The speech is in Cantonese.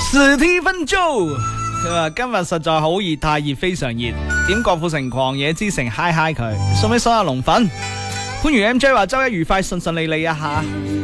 史蒂芬 Joe 佢話今日實在好熱，太熱，非常熱。點郭富城狂野之城嗨嗨佢，送俾所有龍粉。番禺 MJ 話周一愉快，順順利利啊吓。